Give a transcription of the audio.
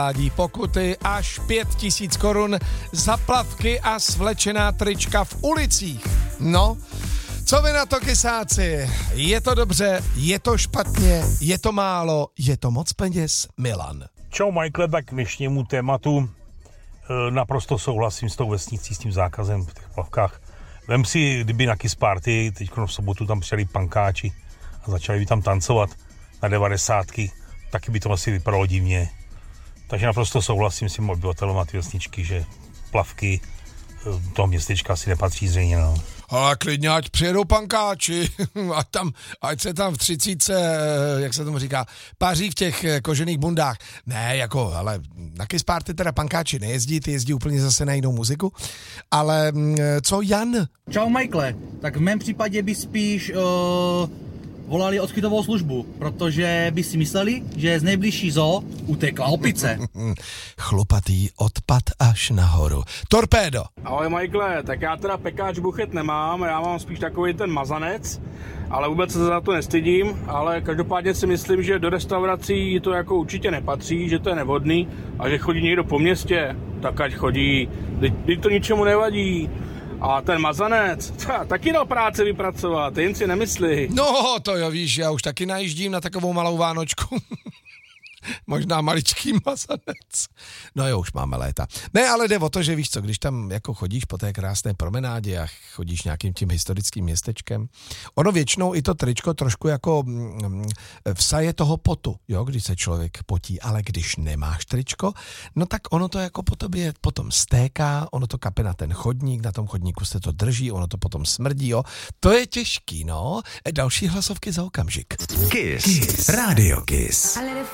Pokuty až 5000 korun za plavky a svlečená trička v ulicích. No, co vy na to, kysáci? Je to dobře, je to špatně, je to málo, je to moc peněz? Milan. Čau Michael, tak k dnešnímu tématu naprosto souhlasím s tou vesnicí, s tím zákazem v těch plavkách. Vem si, kdyby na Kiss Party, teď v sobotu tam přijeli pankáči a začali by tam tancovat na 90, taky by to asi vypadalo divně. Takže naprosto souhlasím s tím obyvatelem a ty vesničky, že plavky toho městečka asi nepatří zřejmě, no. Ale klidně, ať přijedou pankáči, ať se tam v 30, jak se tomu říká, paří v těch kožených bundách. Ne, jako, ale na Kiss Party teda pankáči nejezdí, ty jezdí úplně zase na jinou muziku. Ale co Jan? Čau Michael, tak v mém případě by spíš volali odchytovou službu, protože by si mysleli, že z nejbližší zoo utekla opice. Chlupatý odpad až nahoru. Torpédo. Ahoj Michael, tak já teda pekáč buchet nemám, já mám spíš takový ten mazanec, ale vůbec se za to nestydím, ale každopádně si myslím, že do restaurací to jako určitě nepatří, že to je nevhodný a že chodí někdo po městě, tak ať chodí, teď to ničemu nevadí. A ten mazanec, taky do práce vypracovat, jen si nemyslí. No, to jo, víš, já už taky najíždím na takovou malou Vánočku. Možná maličký mazanec. No jo, už máme léta. Ne, ale jde o to, že víš co, když tam jako chodíš po té krásné promenádě a chodíš nějakým tím historickým městečkem, ono většinou i to tričko trošku jako vsaje toho potu, jo, když se člověk potí, ale když nemáš tričko, no tak ono to jako po tobě potom stéká, ono to kape na ten chodník, na tom chodníku se to drží, ono to potom smrdí, jo. To je těžký, no. Další hlasovky za okamžik. Kiss. Radio Kiss.